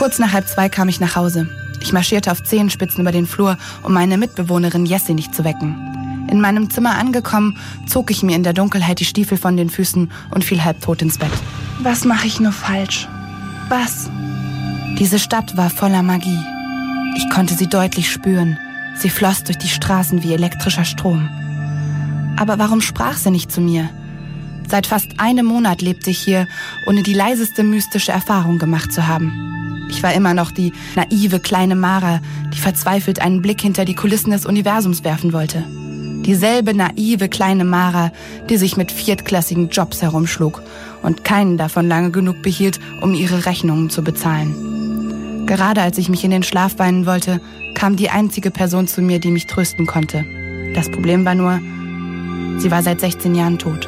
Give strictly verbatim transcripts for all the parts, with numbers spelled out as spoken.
Kurz nach halb zwei kam ich nach Hause. Ich marschierte auf Zehenspitzen über den Flur, um meine Mitbewohnerin Jessie nicht zu wecken. In meinem Zimmer angekommen, zog ich mir in der Dunkelheit die Stiefel von den Füßen und fiel halbtot ins Bett. Was mache ich nur falsch? Was? Diese Stadt war voller Magie. Ich konnte sie deutlich spüren. Sie floss durch die Straßen wie elektrischer Strom. Aber warum sprach sie nicht zu mir? Seit fast einem Monat lebte ich hier, ohne die leiseste mystische Erfahrung gemacht zu haben. Ich war immer noch die naive kleine Mara, die verzweifelt einen Blick hinter die Kulissen des Universums werfen wollte. Dieselbe naive kleine Mara, die sich mit viertklassigen Jobs herumschlug und keinen davon lange genug behielt, um ihre Rechnungen zu bezahlen. Gerade als ich mich in den Schlaf weinen wollte, kam die einzige Person zu mir, die mich trösten konnte. Das Problem war nur, sie war seit sechzehn Jahren tot.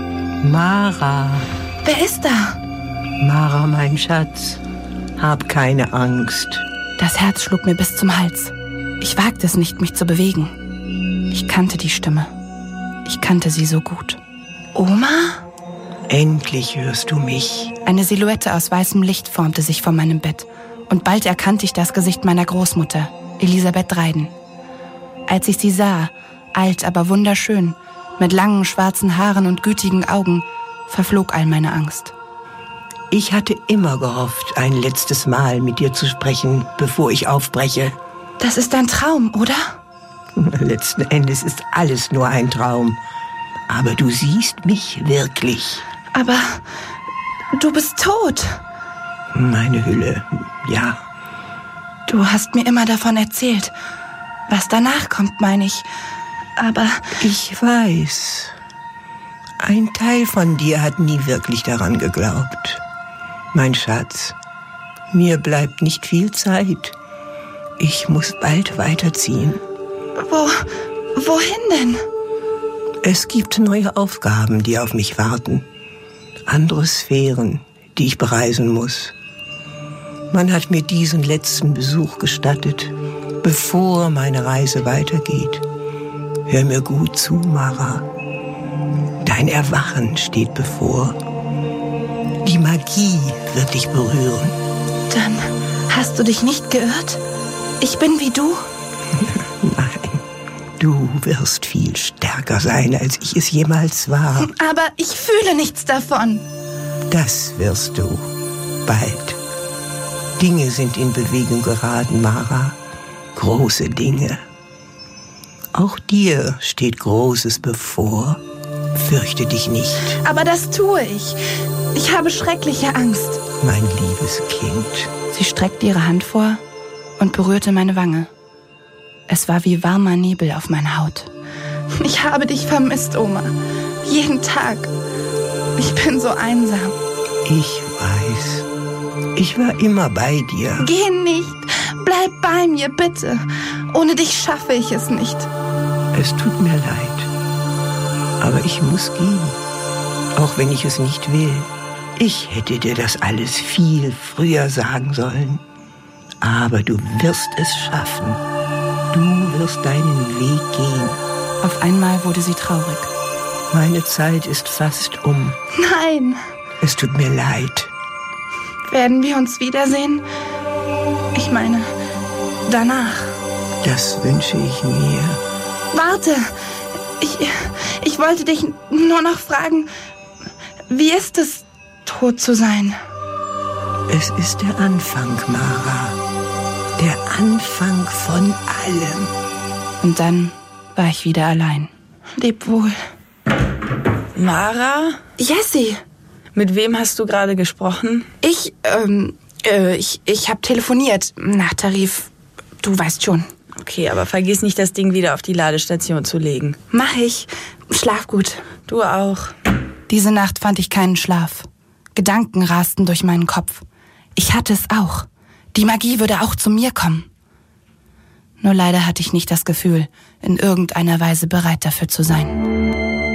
Mara. Wer ist da? Mara, mein Schatz, hab keine Angst. Das Herz schlug mir bis zum Hals. Ich wagte es nicht, mich zu bewegen. Ich kannte die Stimme. Ich kannte sie so gut. Oma? Endlich hörst du mich. Eine Silhouette aus weißem Licht formte sich vor meinem Bett. Und bald erkannte ich das Gesicht meiner Großmutter, Elisabeth Dreiden. Als ich sie sah, alt, aber wunderschön, mit langen schwarzen Haaren und gütigen Augen, verflog all meine Angst. Ich hatte immer gehofft, ein letztes Mal mit dir zu sprechen, bevor ich aufbreche. Das ist ein Traum, oder? Letzten Endes ist alles nur ein Traum. Aber du siehst mich wirklich. Aber du bist tot. Meine Hülle, ja. Du hast mir immer davon erzählt. Was danach kommt, meine ich. Aber ich weiß. Ein Teil von dir hat nie wirklich daran geglaubt. Mein Schatz, mir bleibt nicht viel Zeit. Ich muss bald weiterziehen. Wo, wohin denn? Es gibt neue Aufgaben, die auf mich warten. Andere Sphären, die ich bereisen muss. Man hat mir diesen letzten Besuch gestattet, bevor meine Reise weitergeht. Hör mir gut zu, Mara. Dein Erwachen steht bevor. Die Magie wird dich berühren. Dann hast du dich nicht geirrt? Ich bin wie du? Nein, du wirst viel stärker sein, als ich es jemals war. Aber ich fühle nichts davon. Das wirst du bald. Dinge sind in Bewegung geraten, Mara. Große Dinge. Auch dir steht Großes bevor. Fürchte dich nicht. Aber das tue ich. Ich habe schreckliche Angst. Mein liebes Kind. Sie streckte ihre Hand vor und berührte meine Wange. Es war wie warmer Nebel auf meiner Haut. Ich habe dich vermisst, Oma. Jeden Tag. Ich bin so einsam. Ich weiß. Ich war immer bei dir. Geh nicht. Bleib bei mir, bitte. Ohne dich schaffe ich es nicht. Es tut mir leid. Aber ich muss gehen. Auch wenn ich es nicht will. Ich hätte dir das alles viel früher sagen sollen. Aber du wirst es schaffen. Du wirst deinen Weg gehen. Auf einmal wurde sie traurig. Meine Zeit ist fast um. Nein. Es tut mir leid. Werden wir uns wiedersehen? Ich meine, danach. Das wünsche ich mir. Warte. Ich, ich wollte dich nur noch fragen, wie ist es, tot zu sein? Es ist der Anfang, Mara. Der Anfang von allem. Und dann war ich wieder allein. Leb wohl. Mara? Jessie! Mit wem hast du gerade gesprochen? Ich, ähm, äh, ich, ich hab telefoniert. Nach Tarif. Du weißt schon. Okay, aber vergiss nicht, das Ding wieder auf die Ladestation zu legen. Mach ich. Schlaf gut. Du auch. Diese Nacht fand ich keinen Schlaf. Gedanken rasten durch meinen Kopf. Ich hatte es auch. Die Magie würde auch zu mir kommen. Nur leider hatte ich nicht das Gefühl, in irgendeiner Weise bereit dafür zu sein.